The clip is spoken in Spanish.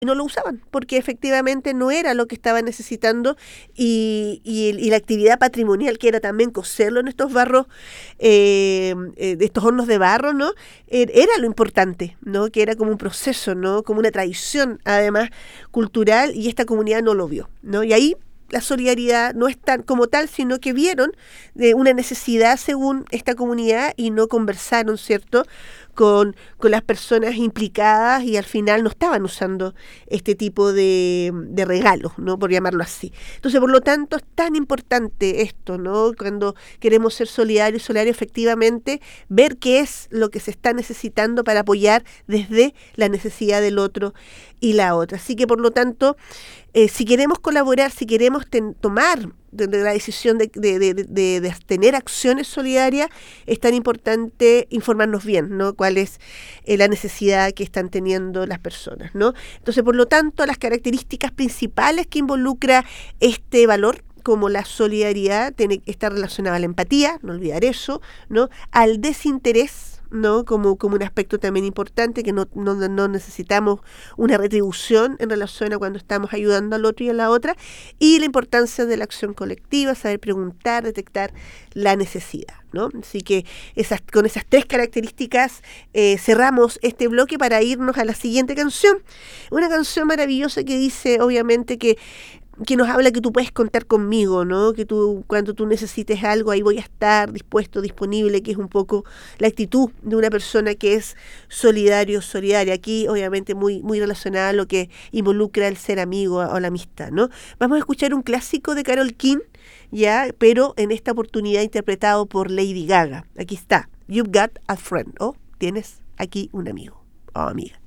no lo usaban, porque efectivamente no era lo que estaban necesitando y la actividad patrimonial, que era también coserlo en estos barros, de estos hornos de barro, ¿no? Era lo importante, ¿no? Que era como un proceso, ¿no? Como una tradición, además, cultural, y esta comunidad no lo vio, ¿no? Y ahí la solidaridad no es tan como tal, sino que vieron de una necesidad según esta comunidad y no conversaron, ¿cierto?, con las personas implicadas y al final no estaban usando este tipo de regalos, ¿no?, por llamarlo así. Entonces, por lo tanto, es tan importante esto, ¿no?, cuando queremos ser solidarios, efectivamente, ver qué es lo que se está necesitando para apoyar desde la necesidad del otro y la otra. Así que, por lo tanto, si queremos colaborar, si queremos tomar la decisión de tener acciones solidarias, es tan importante informarnos bien, ¿no?, cuál es la necesidad que están teniendo las personas, ¿no? Entonces, por lo tanto, las características principales que involucra este valor, como la solidaridad, tiene que estar relacionada a la empatía, no olvidar eso, ¿no?, al desinterés, ¿no?, como un aspecto también importante, que no necesitamos una retribución en relación a cuando estamos ayudando al otro y a la otra, y la importancia de la acción colectiva, saber preguntar, detectar la necesidad, ¿no? Así que con esas tres características cerramos este bloque para irnos a la siguiente canción, una canción maravillosa que dice, obviamente, que nos habla que tú puedes contar conmigo, ¿no? Que tú, cuando tú necesites algo, ahí voy a estar dispuesto, disponible, que es un poco la actitud de una persona que es solidaria. Aquí, obviamente, muy, muy relacionada a lo que involucra el ser amigo o la amistad, ¿no? Vamos a escuchar un clásico de Carole King, ya, pero en esta oportunidad interpretado por Lady Gaga. Aquí está, You've Got a Friend, ¿o? Tienes aquí un amigo o amiga.